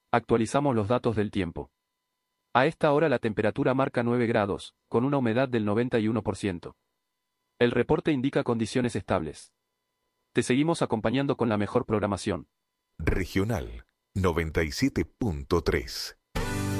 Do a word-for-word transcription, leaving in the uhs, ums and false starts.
Actualizamos los datos del tiempo. A esta hora la temperatura marca nueve grados, con una humedad del noventa y uno por ciento. El reporte indica condiciones estables. Te seguimos acompañando con la mejor programación. Regional noventa y siete punto tres.